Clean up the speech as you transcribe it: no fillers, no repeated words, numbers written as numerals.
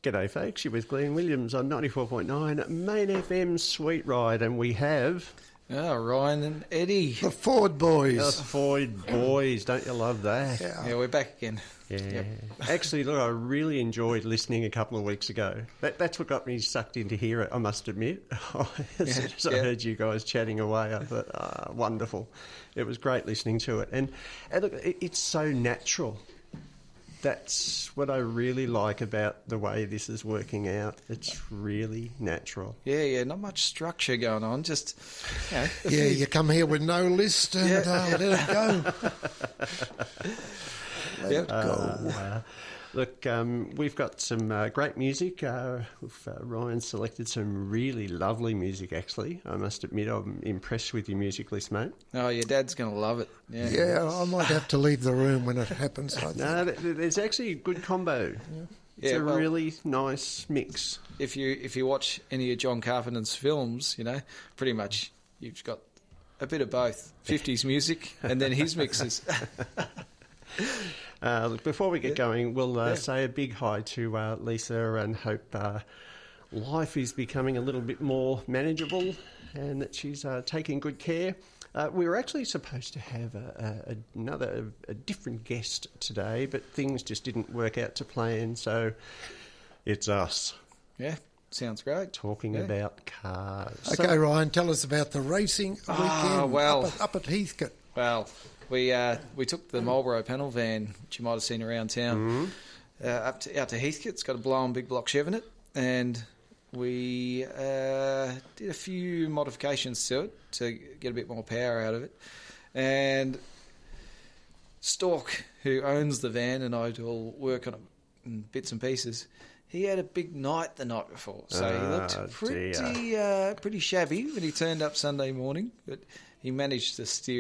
G'day, folks. You're with Glenn Williams on 94.9 Main FM Sweet Ride, and we have... Oh, Ryan and Eddie. The Ford Boys. The Ford Boys. Don't you love that? Yeah, we're back again. Yeah. Yep. Actually, look, I really enjoyed listening a couple of weeks ago. That's what got me sucked in to hear it, I must admit. As soon as I heard you guys chatting away, I thought, wonderful. It was great listening to it. And look, it's so natural. That's what I really like about the way this is working out. It's really natural. Yeah, not much structure going on. Just, You come here with no list and let it go. Let it go. Look, we've got some great music. Ryan selected some really lovely music, actually. I must admit, I'm impressed with your music list, mate. Oh, your dad's going to love it. Yeah, I might have to leave the room when it happens. I think. No, there's actually a good combo. It's a really nice mix. If you watch any of John Carpenter's films, pretty much you've got a bit of both. 50s music and then his mixes. Look, before we get going, we'll say a big hi to Lisa and hope life is becoming a little bit more manageable and that she's taking good care. We were actually supposed to have a different guest today, but things just didn't work out to plan, so it's us. Yeah, sounds great. Talking about cars. Okay, Ryan, tell us about the racing weekend up at Heathcote. Well, we took the Marlboro panel van, which you might have seen around town, out to Heathcote. It's got a blow-on big block Chev in it, and we did a few modifications to it to get a bit more power out of it. And Stork, who owns the van, and I do all work on it in bits and pieces, he had a big night the night before, so he looked pretty shabby when he turned up Sunday morning, but he managed to steer